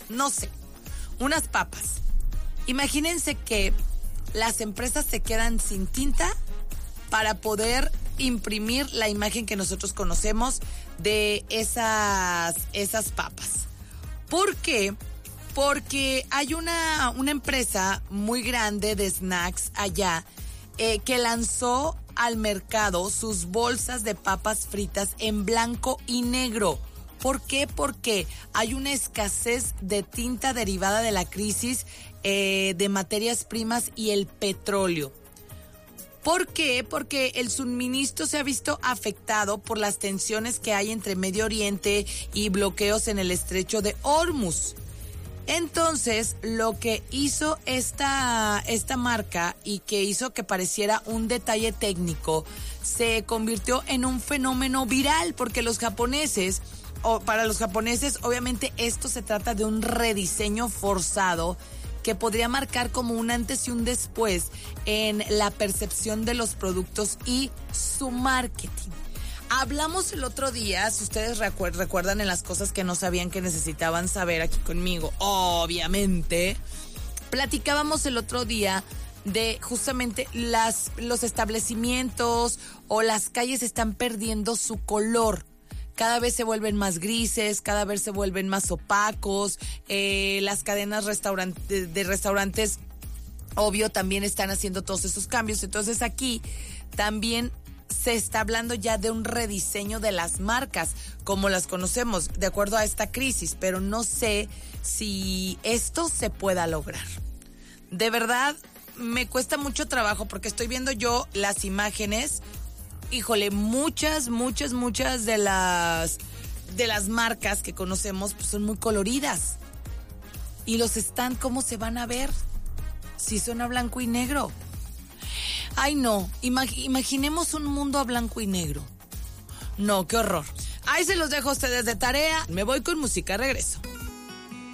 no sé, unas papas. Imagínense que las empresas se quedan sin tinta para poder imprimir la imagen que nosotros conocemos de esas papas. ¿Por qué? Porque hay una empresa muy grande de snacks allá que lanzó al mercado sus bolsas de papas fritas en blanco y negro. ¿Por qué? Porque hay una escasez de tinta derivada de la crisis de materias primas y el petróleo. ¿Por qué? Porque el suministro se ha visto afectado por las tensiones que hay entre Medio Oriente y bloqueos en el estrecho de Hormuz. Entonces, lo que hizo esta marca y que hizo que pareciera un detalle técnico, se convirtió en un fenómeno viral, porque para los japoneses, obviamente esto se trata de un rediseño forzado que podría marcar como un antes y un después en la percepción de los productos y su marketing. Hablamos el otro día, si ustedes recuerdan, en las cosas que no sabían que necesitaban saber aquí conmigo, obviamente, platicábamos el otro día de justamente los establecimientos o las calles están perdiendo su color. Cada vez se vuelven más grises, cada vez se vuelven más opacos. Las cadenas de restaurantes, obvio, también están haciendo todos esos cambios. Entonces aquí también se está hablando ya de un rediseño de las marcas, como las conocemos, de acuerdo a esta crisis. Pero no sé si esto se pueda lograr. De verdad, me cuesta mucho trabajo porque estoy viendo yo las imágenes. Híjole, muchas de las marcas que conocemos pues, son muy coloridas. Y los stands, ¿cómo se van a ver? Si son a blanco y negro. Ay, no, imaginemos un mundo a blanco y negro. No, qué horror. Ahí se los dejo a ustedes de tarea. Me voy con música, regreso.